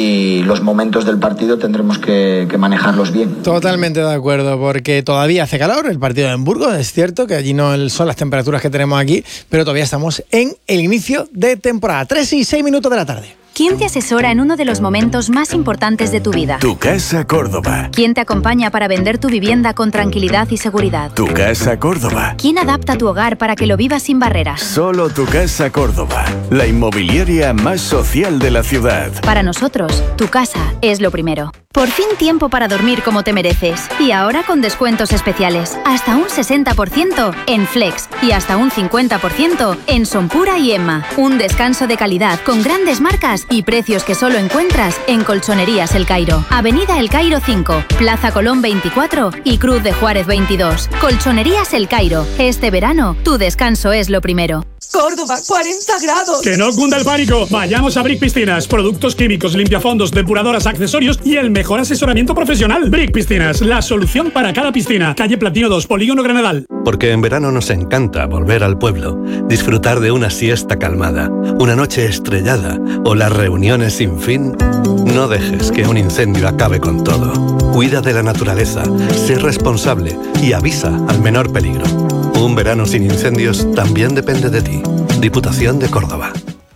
y los momentos del partido tendremos que, que manejarlos bien. Totalmente de acuerdo, porque todavía hace calor el partido en Burgos, es cierto que allí no son las temperaturas que tenemos aquí, pero todavía estamos en el inicio de temporada. Tres y seis minutos de la tarde. ¿Quién te asesora en uno de los momentos más importantes de tu vida? Tu Casa Córdoba. ¿Quién te acompaña para vender tu vivienda con tranquilidad y seguridad? Tu Casa Córdoba. ¿Quién adapta tu hogar para que lo vivas sin barreras? Solo Tu Casa Córdoba, la inmobiliaria más social de la ciudad. Para nosotros, tu casa es lo primero. Por fin tiempo para dormir como te mereces. Y ahora con descuentos especiales. Hasta un sesenta por ciento en Flex y hasta un cincuenta por ciento en Sonpura y Emma. Un descanso de calidad con grandes marcas y precios que solo encuentras en Colchonerías El Cairo. Avenida El Cairo cinco, Plaza Colón veinticuatro y Cruz de Juárez veintidós. Colchonerías El Cairo. Este verano, tu descanso es lo primero. Córdoba, cuarenta grados. Que no cunda el pánico. Vayamos a Brick Piscinas. Productos químicos, limpiafondos, depuradoras, accesorios y el mejor asesoramiento profesional. Brick Piscinas, la solución para cada piscina. Calle Platino dos, Polígono Granadal. Porque en verano nos encanta volver al pueblo, disfrutar de una siesta calmada, una noche estrellada o las reuniones sin fin. No dejes que un incendio acabe con todo. Cuida de la naturaleza, sé responsable y avisa al menor peligro. Un verano sin incendios también depende de ti. Diputación de Córdoba.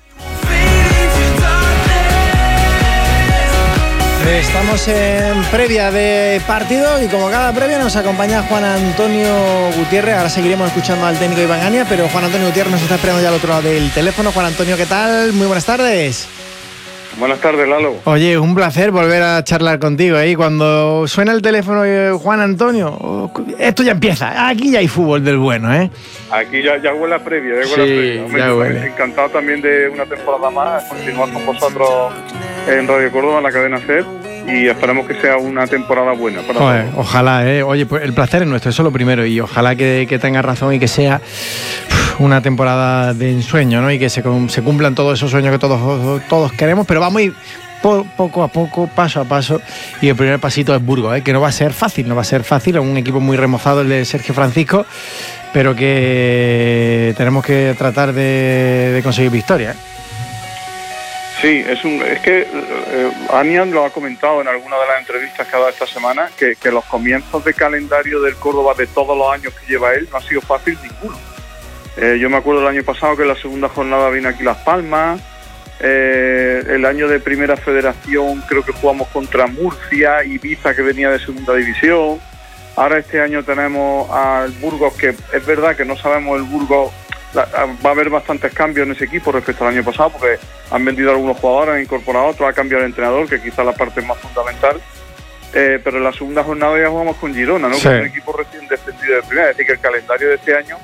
Estamos en previa de partido y como cada previa nos acompaña Juan Antonio Gutiérrez. Ahora seguiremos escuchando al técnico Iván Ania, pero Juan Antonio Gutiérrez nos está esperando ya al otro lado del teléfono. Juan Antonio, ¿qué tal? Muy buenas tardes. Buenas tardes, Lalo. Oye, un placer volver a charlar contigo. ¿eh? Cuando suena el teléfono de Juan Antonio, esto ya empieza. Aquí ya hay fútbol del bueno, ¿eh? Aquí ya, ya huele a previa, ya huele sí, a previa. Hombre, ya huele. Encantado también de una temporada más, continuar con vosotros en Radio Córdoba, en la cadena SER, y esperamos que sea una temporada buena para Joder, todos. Ojalá, ¿eh? Oye, pues el placer es nuestro, eso es lo primero, y ojalá que, que tenga razón y que sea una temporada de ensueño, ¿no? Y que se, se cumplan todos esos sueños que todos, todos queremos, pero vamos a ir po, poco a poco, paso a paso, y el primer pasito es Burgos, ¿eh? Que no va a ser fácil, no va a ser fácil, es un equipo muy remozado el de Sergio Francisco, pero que tenemos que tratar de, de conseguir victoria, ¿eh? Sí, es, un, es que eh, Anian lo ha comentado en alguna de las entrevistas que ha dado esta semana, que, que los comienzos de calendario del Córdoba de todos los años que lleva él no ha sido fácil ninguno. Eh, yo me acuerdo el año pasado que en la segunda jornada vino aquí Las Palmas, eh, el año de Primera Federación creo que jugamos contra Murcia, Ibiza que venía de Segunda División, ahora este año tenemos al Burgos, que es verdad que no sabemos el Burgos. Va a haber bastantes cambios en ese equipo respecto al año pasado, porque han vendido algunos jugadores, han incorporado otros, ha cambiado el entrenador, que quizá la parte más fundamental. Eh, pero en la segunda jornada ya jugamos con Girona, ¿no? Sí. Con un equipo recién descendido de primera. Es decir, que el calendario de este año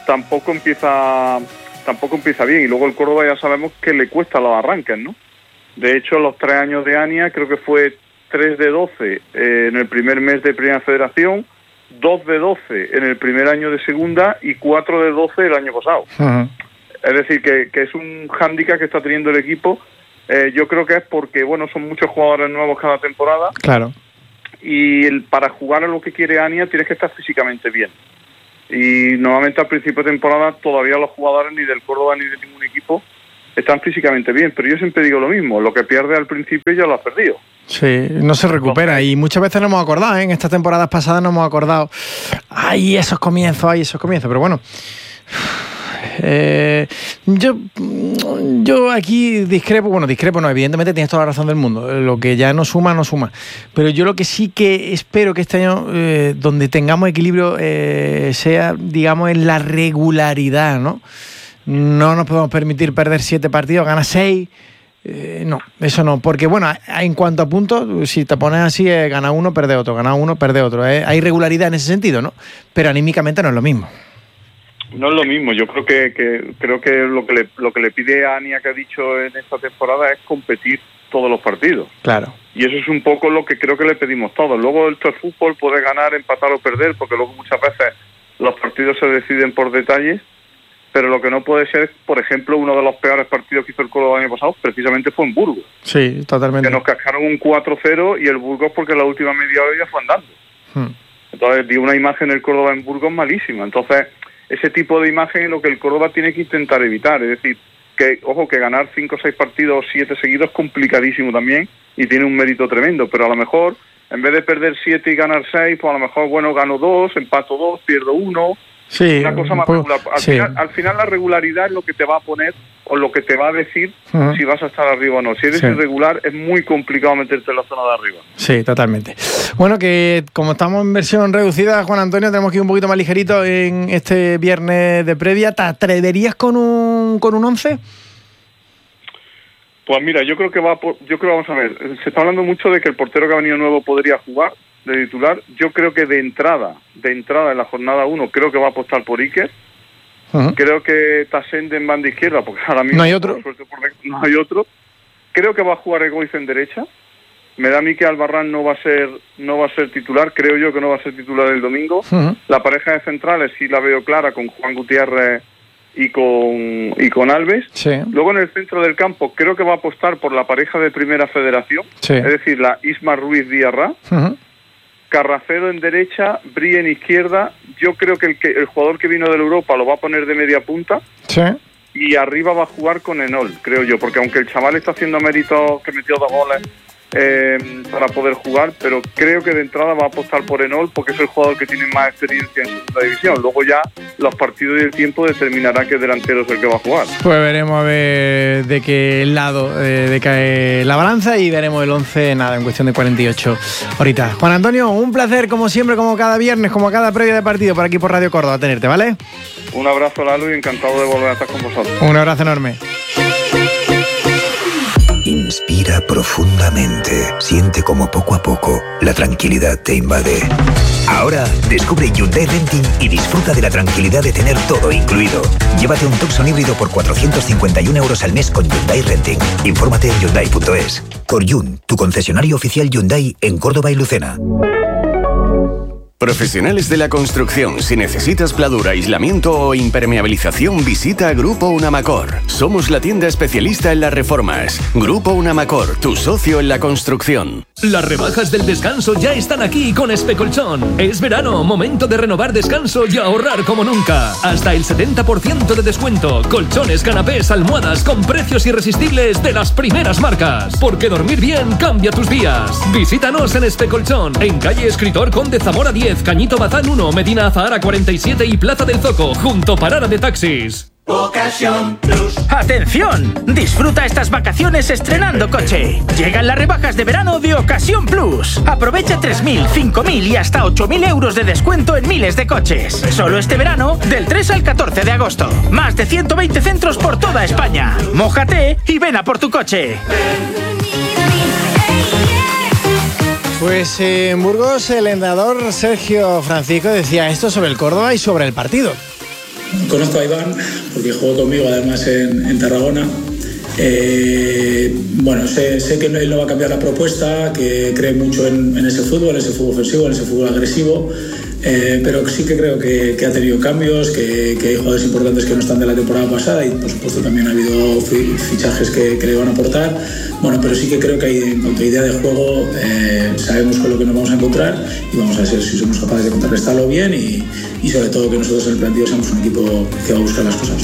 tampoco empieza tampoco empieza bien. Y luego el Córdoba ya sabemos que le cuesta los arranques, ¿no? De hecho, los tres años de Ania creo que fue tres de doce eh, en el primer mes de Primera Federación, dos de doce en el primer año de Segunda y cuatro de doce el año pasado. Uh-huh. Es decir, que, que es un hándicap que está teniendo el equipo. Eh, yo creo que es porque, bueno, son muchos jugadores nuevos cada temporada. Claro. Y el, para jugar a lo que quiere Ania tienes que estar físicamente bien. Y normalmente al principio de temporada todavía los jugadores ni del Córdoba ni de ningún equipo están físicamente bien. Pero yo siempre digo lo mismo, lo que pierdes al principio ya lo has perdido. Sí, no se recupera y muchas veces no hemos acordado, ¿eh? En estas temporadas pasadas no hemos acordado. Ay, esos comienzos, ay, esos comienzos, pero bueno. Eh, yo, yo aquí discrepo, bueno, discrepo no, evidentemente tienes toda la razón del mundo, lo que ya no suma, no suma, pero yo lo que sí que espero que este año, eh, donde tengamos equilibrio, eh, sea, digamos, en la regularidad, ¿no? No nos podemos permitir perder siete partidos, ganar seis, eh, no, eso no, porque bueno, en cuanto a puntos, si te pones así, eh, gana uno, pierde otro, gana uno, pierde otro, eh, hay regularidad en ese sentido, ¿no? Pero anímicamente no es lo mismo. No es lo mismo, yo creo que, que creo que lo que le, lo que le pide a Ania, que ha dicho en esta temporada, es competir todos los partidos. Claro. Y eso es un poco lo que creo que le pedimos todos. Luego esto es fútbol, puede ganar, empatar o perder, porque luego muchas veces los partidos se deciden por detalles, pero lo que no puede ser es, por ejemplo, uno de los peores partidos que hizo el Córdoba el año pasado, precisamente fue en Burgos. Sí, totalmente. Que nos cascaron un cuatro cero y el Burgos porque la última media hora ya fue andando. Hmm. Entonces dio una imagen del Córdoba en Burgos malísima. Entonces, ese tipo de imagen es lo que el Córdoba tiene que intentar evitar. Es decir, que ojo, que ganar cinco o seis partidos o siete seguidos es complicadísimo también y tiene un mérito tremendo, pero a lo mejor, en vez de perder siete y ganar seis, pues a lo mejor, bueno, gano dos, empato dos, pierdo uno. Sí, una cosa más pues, regular. Al, sí. final, al final la regularidad es lo que te va a poner o lo que te va a decir uh-huh. si vas a estar arriba o no. Si eres sí. irregular es muy complicado meterte en la zona de arriba. Sí, totalmente. Bueno, que como estamos en versión reducida, Juan Antonio, tenemos que ir un poquito más ligerito en este viernes de previa. ¿Te atreverías con un con un once? Pues mira, yo creo que va por, yo creo, vamos a ver, se está hablando mucho de que el portero que ha venido nuevo podría jugar de titular. Yo creo que de entrada, de entrada en la jornada uno, creo que va a apostar por Iker. Uh-huh. Creo que Tassende en banda izquierda, porque ahora mismo no hay otro. Por suerte, no hay otro. Creo que va a jugar Egoiz en derecha. Me da a mí que Albarrán no va a ser no va a ser titular. Creo yo que no va a ser titular el domingo. Uh-huh. La pareja de centrales sí la veo clara con Juan Gutiérrez y con y con Alves. Sí. Luego en el centro del campo creo que va a apostar por la pareja de Primera Federación, sí. es decir, la Isma Ruiz Diarra. Uh-huh. Carracedo en derecha, Brie en izquierda. Yo creo que el, que el jugador que vino de la Europa lo va a poner de media punta. Sí. Y arriba va a jugar con Enol, creo yo, porque aunque el chaval está haciendo méritos, que metió dos goles eh, para poder jugar, pero creo que de entrada va a apostar por Enol porque es el jugador que tiene más experiencia en segunda división. Luego ya los partidos y el tiempo determinará qué delantero es el que va a jugar. Pues veremos a ver de qué lado eh, decae la balanza y veremos el once, nada, en cuestión de cuarenta y ocho horitas. Juan Antonio, un placer como siempre, como cada viernes, como cada previa de partido por aquí por Radio Córdoba, tenerte, ¿vale? Un abrazo, Lalo, y encantado de volver a estar con vosotros. Un abrazo enorme. Inspira profundamente. Siente como poco a poco la tranquilidad te invade. Ahora descubre Hyundai Renting y disfruta de la tranquilidad de tener todo incluido. Llévate un Tucson híbrido por cuatrocientos cincuenta y uno euros al mes con Hyundai Renting. Infórmate en Hyundai punto es. Coryun, tu concesionario oficial Hyundai en Córdoba y Lucena. Profesionales de la construcción. Si necesitas pladura, aislamiento o impermeabilización, visita Grupo Unamacor. Somos la tienda especialista en las reformas. Grupo Unamacor, tu socio en la construcción. Las rebajas del descanso ya están aquí con Especolchón. Es verano, momento de renovar descanso y ahorrar como nunca. Hasta el setenta por ciento de descuento. Colchones, canapés, almohadas con precios irresistibles de las primeras marcas. Porque dormir bien cambia tus días. Visítanos en Especolchón, en calle Escritor Conde Zamora diez. Cañito Bazán uno, Medina Azahara cuarenta y siete y Plaza del Zoco, junto Parada de Taxis. Ocasión Plus. ¡Atención! Disfruta estas vacaciones estrenando coche. Llegan las rebajas de verano de Ocasión Plus. Aprovecha tres mil, cinco mil y hasta ocho mil euros de descuento en miles de coches. Solo este verano, del tres al catorce de agosto. Más de ciento veinte centros por toda España. Mójate y ven a por tu coche. Pues eh, en Burgos el entrenador Sergio Francisco decía esto sobre el Córdoba y sobre el partido. conozco a Iván porque jugó conmigo además en, en Tarragona. Eh, bueno, sé, sé que él no va a cambiar la propuesta, que cree mucho en, en ese fútbol, en ese fútbol ofensivo, en ese fútbol agresivo. Eh, pero sí que creo que, que ha tenido cambios, que, que hay jugadores importantes que no están de la temporada pasada y por supuesto también ha habido fichajes que, que le van a aportar. Bueno, pero sí que creo que hay, en cuanto a idea de juego, eh, sabemos con lo que nos vamos a encontrar y vamos a ver si somos capaces de contrarrestarlo bien y, y sobre todo que nosotros en el plantillo seamos un equipo que va a buscar las cosas.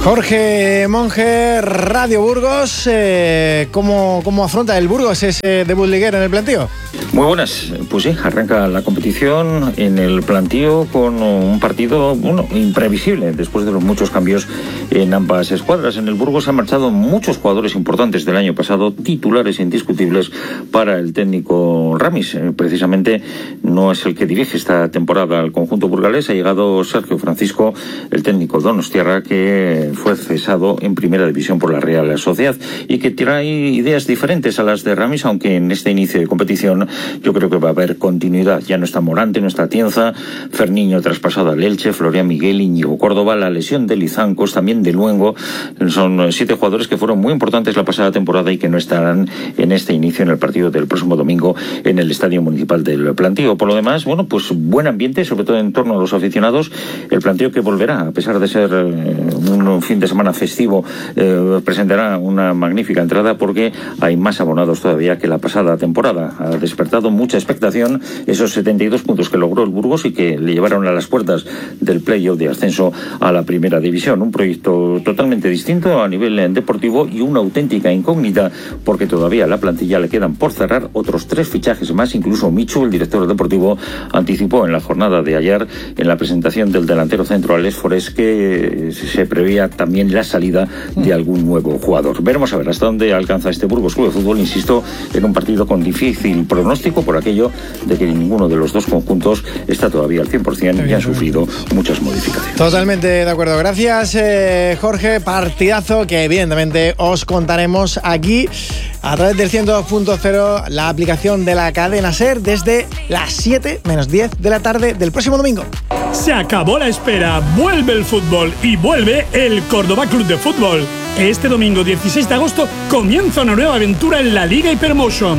Jorge Monge, Radio Burgos, eh, ¿cómo, ¿cómo afronta el Burgos ese debut liguero en el plantillo? Muy buenas, pues sí, arranca la competición en el plantío con un partido bueno, imprevisible después de los muchos cambios en ambas escuadras. En el Burgos se han marchado muchos jugadores importantes del año pasado, titulares indiscutibles para el técnico Ramis. Eh, precisamente no es el que dirige esta temporada al conjunto burgalés. Ha llegado Sergio Francisco, el técnico donostiarra, que fue cesado en primera división por la Real Sociedad y que trae ideas diferentes a las de Ramis, aunque en este inicio de competición yo creo que va a haber continuidad. Ya no está Morante, no está Tienza, Ferniño traspasado al Elche, Florian Miguel, Íñigo Córdoba, la lesión de Lizancos, también de Luengo. Son siete jugadores que fueron muy importantes la pasada temporada y que no estarán en este inicio en el partido del próximo domingo en el Estadio Municipal del Plantío. Por lo demás, bueno, pues buen ambiente, sobre todo en torno a los aficionados. El Plantío que volverá, a pesar de ser eh, un fin de semana festivo, eh, presentará una magnífica entrada porque hay más abonados todavía que la pasada temporada. Ha despertado mucha expectación esos setenta y dos puntos que logró el Burgos y que le llevaron a las puertas del playoff de ascenso a la primera división. Un proyecto totalmente distinto a nivel deportivo y una auténtica incógnita porque todavía a la plantilla le quedan por cerrar otros tres fichajes más. Incluso Michu, el director deportivo, anticipó en la jornada de ayer en la presentación del delantero centro Alex Forés que se preveía también la salida de algún nuevo jugador. Veremos a ver hasta dónde alcanza este Burgos Club de Fútbol, insisto, en un partido con difícil pronóstico por aquello de que ninguno de los dos conjuntos está todavía al cien por ciento y han sufrido muchas modificaciones. Totalmente de acuerdo. Gracias, eh, Jorge. Partidazo que evidentemente os contaremos aquí a través del ciento dos punto cero, la aplicación de la cadena SER desde las siete menos diez de la tarde del próximo domingo. Se acabó la espera, vuelve el fútbol y vuelve el Córdoba Club de Fútbol. Este domingo dieciséis de agosto comienza una nueva aventura en la Liga Hypermotion.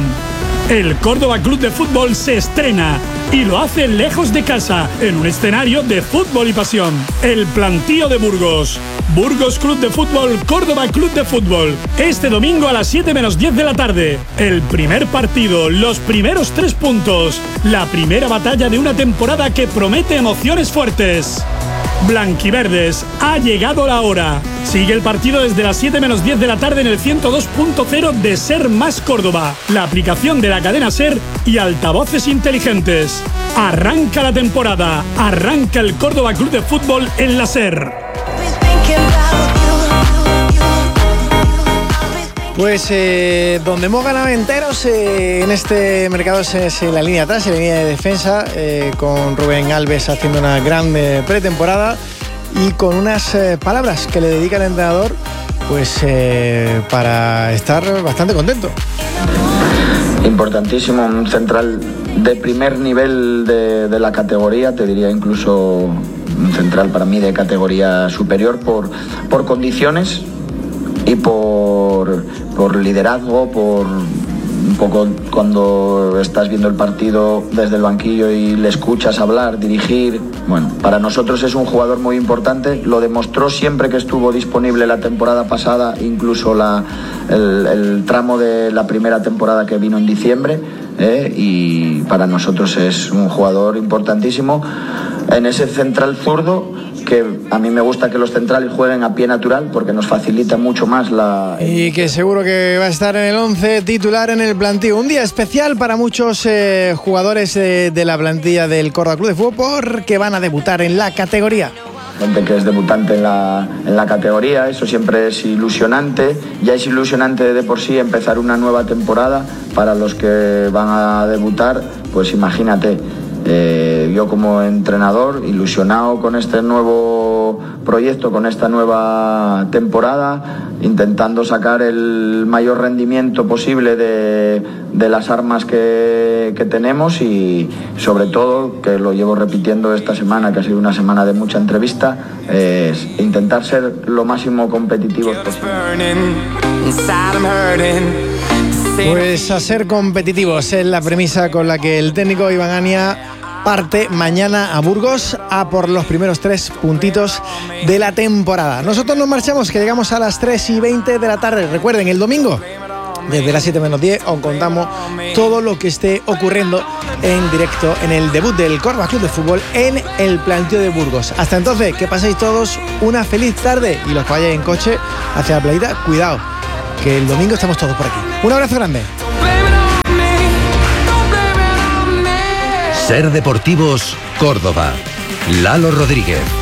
El Córdoba Club de Fútbol se estrena y lo hace lejos de casa, en un escenario de fútbol y pasión. El Plantío de Burgos. Burgos Club de Fútbol, Córdoba Club de Fútbol. Este domingo a las siete menos diez de la tarde. El primer partido, los primeros tres puntos. La primera batalla de una temporada que promete emociones fuertes. Blanquiverdes, ha llegado la hora. Sigue el partido desde las siete menos diez de la tarde en el ciento dos punto cero de SER más Córdoba, la aplicación de la cadena SER y altavoces inteligentes. Arranca la temporada, arranca el Córdoba Club de Fútbol en la SER. Pues eh, donde mogan aventeros eh, en este mercado es, es en la línea atrás, en la línea de defensa, eh, con Rubén Alves haciendo una gran eh, pretemporada y con unas eh, palabras que le dedica el entrenador pues eh, para estar bastante contento. Importantísimo, un central de primer nivel de, de la categoría, te diría incluso un central para mí de categoría superior por, por condiciones y por, por liderazgo, por un poco cuando estás viendo el partido desde el banquillo y le escuchas hablar, dirigir. Bueno, para nosotros es un jugador muy importante, lo demostró siempre que estuvo disponible la temporada pasada, incluso la, el, el tramo de la primera temporada que vino en diciembre, eh, y para nosotros es un jugador importantísimo en ese central zurdo, que a mí me gusta que los centrales jueguen a pie natural porque nos facilita mucho más la... Y que seguro que va a estar en el once titular en el plantío. Un día especial para muchos eh, jugadores eh, de la plantilla del Córdoba Club de Fútbol porque van a debutar en la categoría. Gente que es debutante en la, en la categoría, eso siempre es ilusionante. Ya es ilusionante de por sí empezar una nueva temporada. Para los que van a debutar, pues imagínate. Eh, yo como entrenador ilusionado con este nuevo proyecto, con esta nueva temporada, intentando sacar el mayor rendimiento posible de, de las armas que, que tenemos y sobre todo, que lo llevo repitiendo esta semana, que ha sido una semana de mucha entrevista, es intentar ser lo máximo competitivos posible. Pues a ser competitivos es la premisa con la que el técnico Iván Ania parte mañana a Burgos a por los primeros tres puntitos de la temporada. Nosotros nos marchamos, que llegamos a las tres y veinte de la tarde. Recuerden, el domingo desde las siete menos diez os contamos todo lo que esté ocurriendo en directo en el debut del Córdoba Club de Fútbol en el planteo de Burgos. Hasta entonces, que paséis todos una feliz tarde, y los que vayáis en coche hacia la playita, cuidado, que el domingo estamos todos por aquí. Un abrazo grande. Ser Deportivos Córdoba. Lalo Rodríguez.